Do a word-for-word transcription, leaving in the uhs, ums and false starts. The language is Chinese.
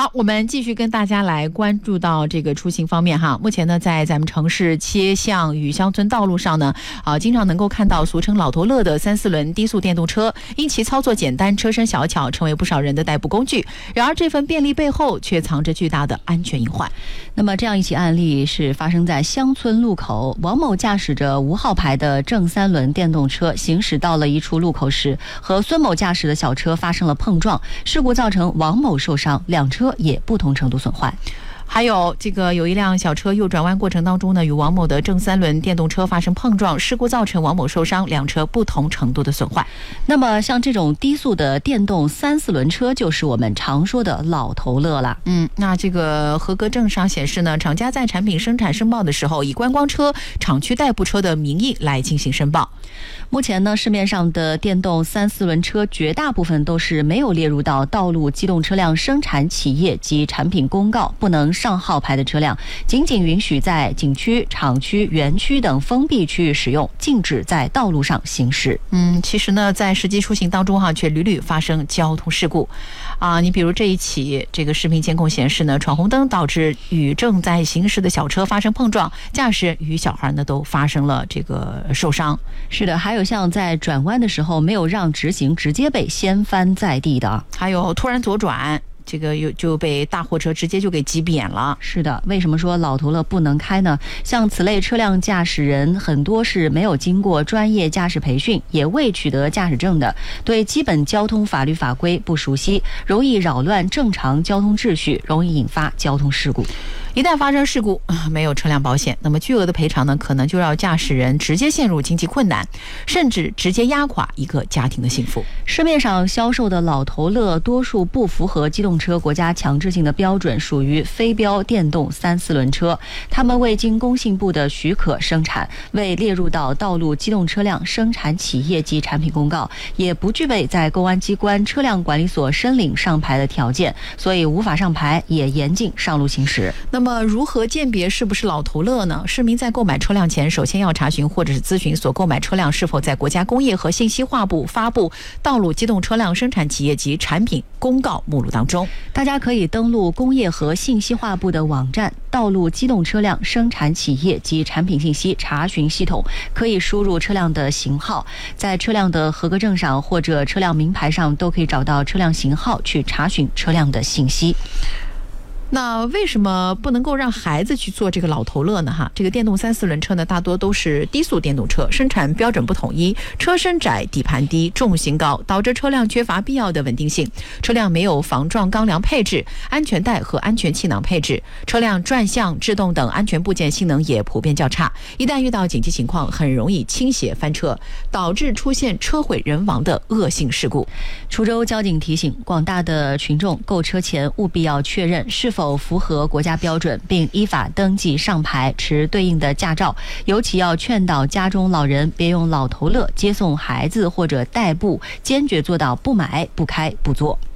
好，我们继续跟大家来关注到这个出行方面哈。目前呢，在咱们城市街巷与乡村道路上呢，啊，经常能够看到俗称老头乐的三四轮低速电动车，因其操作简单、车身小巧，成为不少人的代步工具。然而，这份便利背后却藏着巨大的安全隐患。 那么，这样一起案例是发生在乡村路口，王某驾驶着无号牌的正三轮电动车行驶到了一处路口时，和孙某驾驶的小车发生了碰撞，事故造成王某受伤，两车也不同程度损坏。 还有这个有一辆小车右转弯过程当中呢，与王某的正三轮电动车发生碰撞，事故造成王某受伤，两车不同程度的损坏。 那么像这种低速的电动三四轮车，就是我们常说的老头乐了。 嗯，那这个合格证上显示呢，厂家在产品生产申报的时候，以观光车、厂区代步车的名义来进行申报。 目前呢，市面上的电动三四轮车绝大部分都是没有列入到道路机动车辆生产企业及产品公告不能上号牌的车辆，仅仅允许在景区、厂区、园区等封闭区域使用，禁止在道路上行驶。 嗯，其实呢，在实际出行当中哈，却屡屡发生交通事故啊。你比如这一起这个视频监控显示呢，闯红灯导致与正在行驶的小车发生碰撞，驾驶人与小孩呢都发生了这个受伤。 是的，还有像在转弯的时候没有让直行，直接被掀翻在地的， 还有突然左转，这个又就被大货车直接就给挤扁了。 是的，为什么说老头乐不能开呢？像此类车辆驾驶人很多是没有经过专业驾驶培训，也未取得驾驶证的，对基本交通法律法规不熟悉，容易扰乱正常交通秩序，容易引发交通事故。 一旦发生事故，没有车辆保险，那么巨额的赔偿呢，可能就让驾驶人直接陷入经济困难，甚至直接压垮一个家庭的幸福。 市面上销售的老头乐多数不符合机动车国家强制性的标准，属于非标电动三四轮车，他们未经工信部的许可生产，未列入到道路机动车辆生产企业及产品公告，也不具备在公安机关车辆管理所申领上牌的条件，所以无法上牌，也严禁上路行驶。 那么如何鉴别是不是老头乐呢？市民在购买车辆前，首先要查询或者是咨询所购买车辆是否在国家工业和信息化部发布道路机动车辆生产企业及产品公告目录当中。 大家可以登录工业和信息化部的网站道路机动车辆生产企业及产品信息查询系统，可以输入车辆的型号，在车辆的合格证上或者车辆名牌上都可以找到车辆型号，去查询车辆的信息。 那为什么不能够让孩子去做这个老头乐呢？哈，这个电动三四轮车呢，大多都是低速电动车，生产标准不统一，车身窄、底盘低、重心高，导致车辆缺乏必要的稳定性。车辆没有防撞钢梁配置、安全带和安全气囊配置，车辆转向、制动等安全部件性能也普遍较差。一旦遇到紧急情况，很容易倾斜翻车，导致出现车毁人亡的恶性事故。 滁州交警提醒广大的群众，购车前务必要确认是否符合国家标准，并依法登记上牌，持对应的驾照。尤其要劝导家中老人别用老头乐接送孩子或者代步，坚决做到不买、不开、不坐。